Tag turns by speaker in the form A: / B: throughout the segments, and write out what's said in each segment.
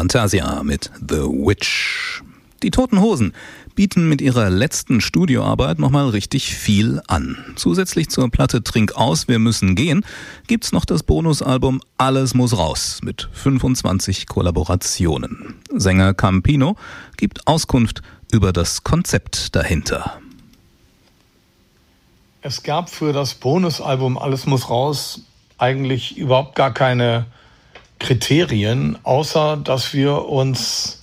A: Fantasia mit The Witch. Die Toten Hosen bieten mit ihrer letzten Studioarbeit nochmal richtig viel an. Zusätzlich zur Platte Trink aus, wir müssen gehen, gibt's noch das Bonusalbum Alles muss raus mit 25 Kollaborationen. Sänger Campino gibt Auskunft über das Konzept dahinter.
B: Es gab für das Bonusalbum Alles muss raus eigentlich überhaupt gar keine Kriterien, außer dass wir uns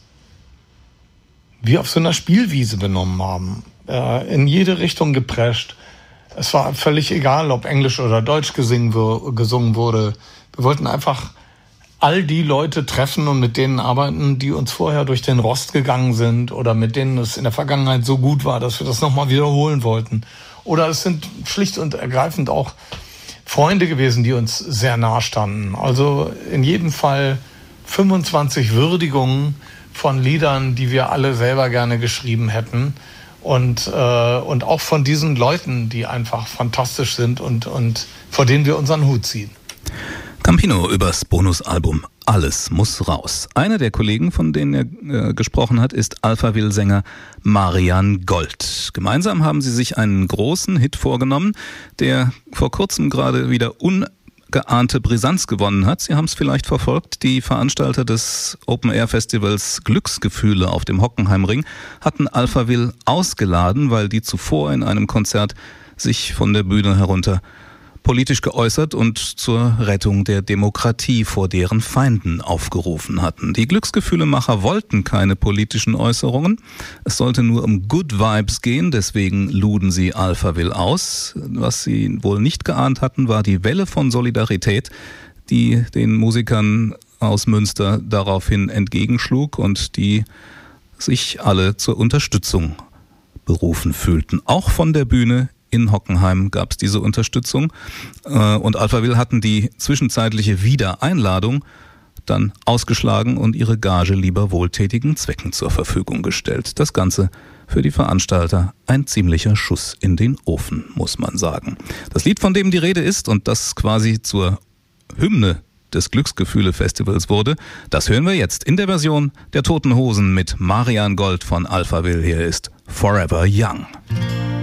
B: wie auf so einer Spielwiese benommen haben. In jede Richtung geprescht. Es war völlig egal, ob Englisch oder Deutsch gesungen wurde. Wir wollten einfach all die Leute treffen und mit denen arbeiten, die uns vorher durch den Rost gegangen sind oder mit denen es in der Vergangenheit so gut war, dass wir das nochmal wiederholen wollten. Oder es sind schlicht und ergreifend auch Freunde gewesen, die uns sehr nahe standen. Also in jedem Fall 25 Würdigungen von Liedern, die wir alle selber gerne geschrieben hätten. Und auch von diesen Leuten, die einfach fantastisch sind und vor denen wir unseren Hut ziehen.
A: Campino übers Bonusalbum Alles muss raus. Einer der Kollegen, von denen er gesprochen hat, ist Alphaville-Sänger Marian Gold. Gemeinsam haben sie sich einen großen Hit vorgenommen, der vor kurzem gerade wieder ungeahnte Brisanz gewonnen hat. Sie haben es vielleicht verfolgt. Die Veranstalter des Open-Air-Festivals Glücksgefühle auf dem Hockenheimring hatten Alphaville ausgeladen, weil die zuvor in einem Konzert sich von der Bühne herunter politisch geäußert und zur Rettung der Demokratie vor deren Feinden aufgerufen hatten. Die Glücksgefühlemacher wollten keine politischen Äußerungen. Es sollte nur um Good Vibes gehen, deswegen luden sie Alphaville aus. Was sie wohl nicht geahnt hatten, war die Welle von Solidarität, die den Musikern aus Münster daraufhin entgegenschlug und die sich alle zur Unterstützung berufen fühlten. Auch von der Bühne in Hockenheim gab es diese Unterstützung und Alphaville hatten die zwischenzeitliche Wiedereinladung dann ausgeschlagen und ihre Gage lieber wohltätigen Zwecken zur Verfügung gestellt. Das Ganze für die Veranstalter ein ziemlicher Schuss in den Ofen, muss man sagen. Das Lied, von dem die Rede ist und das quasi zur Hymne des Glücksgefühle-Festivals wurde, das hören wir jetzt in der Version der Toten Hosen mit Marian Gold von Alphaville. Hier ist Forever Young.